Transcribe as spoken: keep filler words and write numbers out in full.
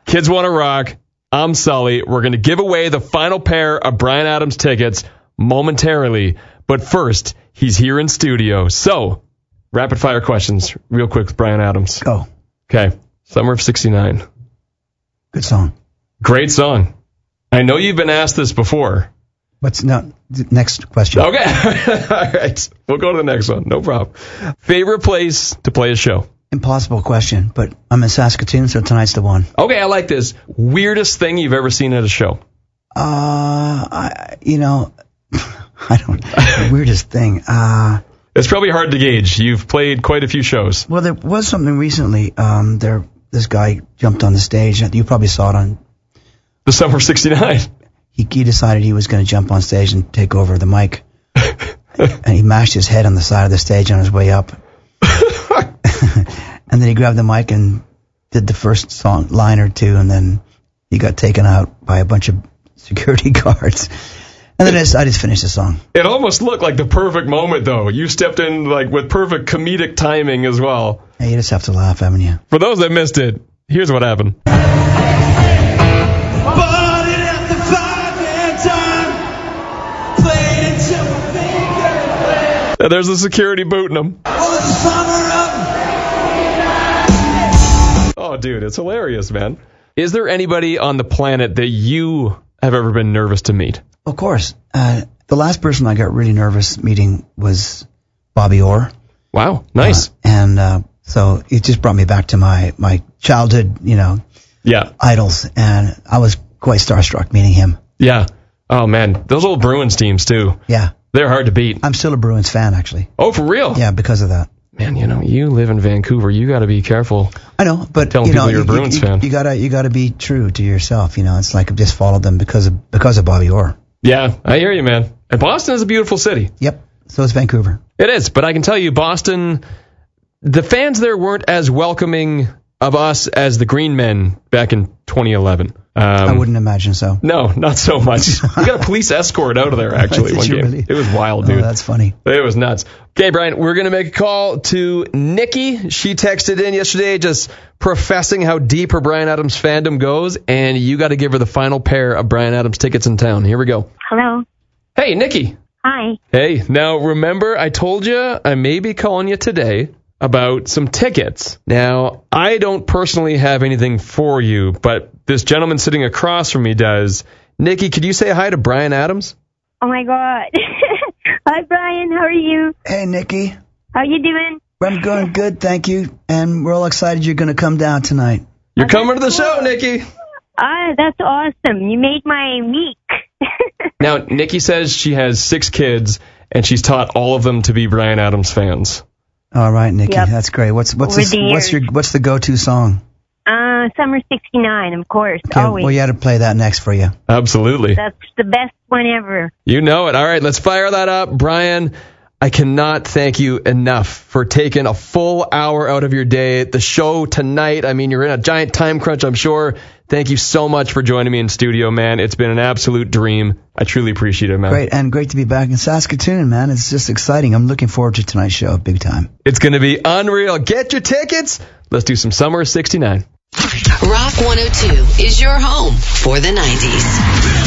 Kids Wanna Rock. I'm Sully. We're going to give away the final pair of Bryan Adams tickets momentarily. But first, he's here in studio. So, rapid fire questions real quick with Bryan Adams. Go. Okay. Summer of sixty-nine. Good song. Great song. I know you've been asked this before. What's no, next question? Okay. All right. We'll go to the next one. No problem. Favorite place to play a show? Impossible question, but I'm in Saskatoon, so tonight's the one. Okay, I like this. Weirdest thing you've ever seen at a show? Uh, I, you know, I don't, the weirdest thing. Uh, it's probably hard to gauge. You've played quite a few shows. Well, there was something recently. Um, there, this guy jumped on the stage. You probably saw it on the Summer of sixty-nine. He, he decided he was going to jump on stage and take over the mic, and he mashed his head on the side of the stage on his way up. And then he grabbed the mic and did the first song line or two, and then he got taken out by a bunch of security guards. And then I just, I just finished the song. It almost looked like the perfect moment, though. You stepped in like with perfect comedic timing as well. Yeah, you just have to laugh, haven't you? For those that missed it, here's what happened. There's the security booting him. Oh, dude, it's hilarious, man. Is there anybody on the planet that you have ever been nervous to meet? Of course. Uh, the last person I got really nervous meeting was Bobby Orr. Wow, nice. Uh, and uh, so it just brought me back to my, my childhood, you know, yeah, idols. And I was quite starstruck meeting him. Yeah. Oh, man. Those old Bruins teams, too. Yeah. They're hard to beat. I'm still a Bruins fan, actually. Oh, for real? Yeah, because of that. Man, you know, you live in Vancouver. You got to be careful. I know, but telling you know, people you're a Bruins you, you, fan. You gotta, you gotta be true to yourself. You know, it's like I just followed them because of because of Bobby Orr. Yeah, I hear you, man. And Boston is a beautiful city. Yep. So is Vancouver. It is, but I can tell you, Boston, the fans there weren't as welcoming of us as the Green Men back in twenty eleven. Um, I wouldn't imagine so. No, not so much. We got a police escort out of there, actually, one game. Really? It was wild, dude. Oh, that's funny. It was nuts. Okay, Bryan, we're going to make a call to Nikki. She texted in yesterday just professing how deep her Bryan Adams fandom goes, and you got to give her the final pair of Bryan Adams tickets in town. Here we go. Hello. Hey, Nikki. Hi. Hey, now remember, I told you I may be calling you today about some tickets. Now, I don't personally have anything for you, but this gentleman sitting across from me does. Nikki, could you say hi to Bryan Adams? Oh, my God. Hi, Bryan. How are you? Hey, Nikki. How you doing? I'm going good, thank you. And we're all excited you're going to come down tonight. You're oh, coming to the cool. show, Nikki. Ah, that's awesome. You made my week. Now, Nikki says she has six kids, and she's taught all of them to be Bryan Adams fans. All right, Nikki, yep. That's great. What's what's this, what's your what's the go-to song? Uh, Summer sixty-nine, of course. Okay, always. Well, you had to play that next for you. Absolutely. That's the best one ever. You know it. All right, let's fire that up, Bryan. I cannot thank you enough for taking a full hour out of your day. The show tonight, I mean, you're in a giant time crunch, I'm sure. Thank you so much for joining me in studio, man. It's been an absolute dream. I truly appreciate it, man. Great, and great to be back in Saskatoon, man. It's just exciting. I'm looking forward to tonight's show big time. It's going to be unreal. Get your tickets. Let's do some Summer sixty-nine. Rock one oh two is your home for the nineties.